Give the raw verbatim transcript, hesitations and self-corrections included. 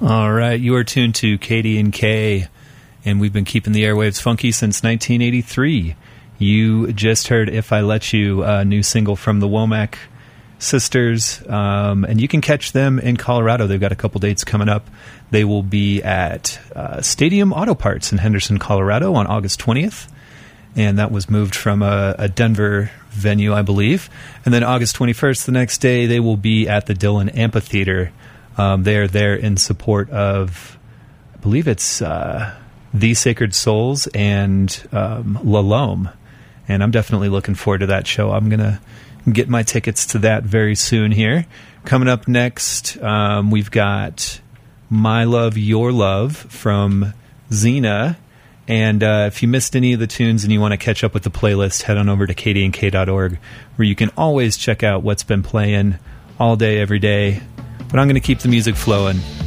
All right, you are tuned to K D and K, and we've been keeping the airwaves funky since nineteen eighty-three. You just heard If I Let You, a new single from the Womack sisters, um, and you can catch them in Colorado. They've got a couple dates coming up. They will be at uh, Stadium Auto Parts in Henderson, Colorado on August twentieth, and that was moved from a, a Denver venue, I believe. And then August twenty-first, the next day, they will be at the Dillon Amphitheater. Um, they're there in support of, I believe it's uh, The Sacred Souls and um, La Lome. And I'm definitely looking forward to that show. I'm going to get my tickets to that very soon here. Coming up next, um, we've got My Love, Your Love from Xena. And uh, if you missed any of the tunes and you want to catch up with the playlist, head on over to k d n k dot org, where you can always check out what's been playing all day, every day. But I'm going to keep the music flowing.